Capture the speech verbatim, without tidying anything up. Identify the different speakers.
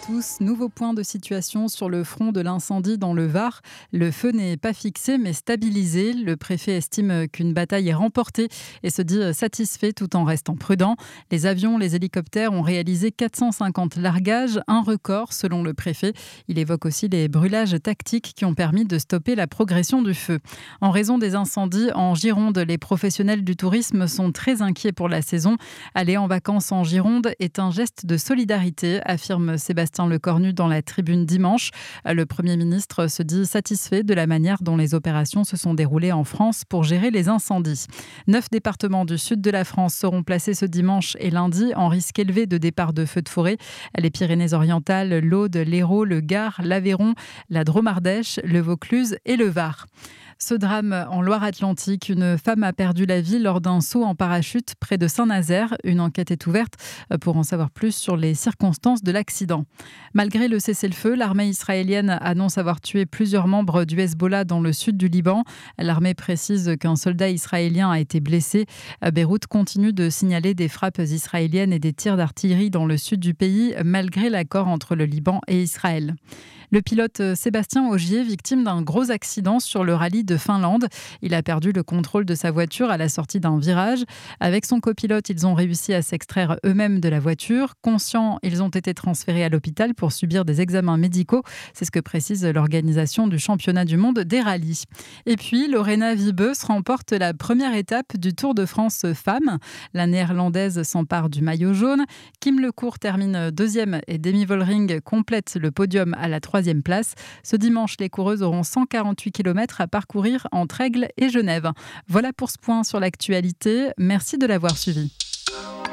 Speaker 1: tous. Nouveau point de situation sur le front de l'incendie dans le Var. Le feu n'est pas fixé mais stabilisé. Le préfet estime qu'une bataille est remportée et se dit satisfait tout en restant prudent. Les avions, les hélicoptères ont réalisé quatre cent cinquante largages, un record selon le préfet. Il évoque aussi les brûlages tactiques qui ont permis de stopper la progression du feu. En raison des incendies en Gironde, les professionnels du tourisme sont très inquiets pour la saison. Aller en vacances en Gironde est un geste de solidarité, affirme Sébastien Lecornu dans la Tribune dimanche. Le Premier ministre se dit satisfait de la manière dont les opérations se sont déroulées en France pour gérer les incendies. Neuf départements du sud de la France seront placés ce dimanche et lundi en risque élevé de départ de feux de forêt. Les Pyrénées-Orientales, l'Aude, l'Hérault, le Gard, l'Aveyron, la Drôme-Ardèche, le Vaucluse et le Var. Ce drame en Loire-Atlantique, une femme a perdu la vie lors d'un saut en parachute près de Saint-Nazaire. Une enquête est ouverte pour en savoir plus sur les circonstances de l'accident. Malgré le cessez-le-feu, l'armée israélienne annonce avoir tué plusieurs membres du Hezbollah dans le sud du Liban. L'armée précise qu'un soldat israélien a été blessé. Beyrouth continue de signaler des frappes israéliennes et des tirs d'artillerie dans le sud du pays, malgré l'accord entre le Liban et Israël. Le pilote Sébastien Ogier, victime d'un gros accident sur le rallye de Finlande. Il a perdu le contrôle de sa voiture à la sortie d'un virage. Avec son copilote, ils ont réussi à s'extraire eux-mêmes de la voiture. Conscients, ils ont été transférés à l'hôpital pour subir des examens médicaux. C'est ce que précise l'organisation du championnat du monde des rallyes. Et puis, Lorena Wiebes remporte la première étape du Tour de France Femmes. La néerlandaise s'empare du maillot jaune. Kim Lecourt termine deuxième et Demi Vollering complète le podium à la troisième place. Ce dimanche, les coureuses auront cent quarante-huit kilomètres à parcourir entre Aigle et Genève. Voilà pour ce point sur l'actualité. Merci de l'avoir suivi.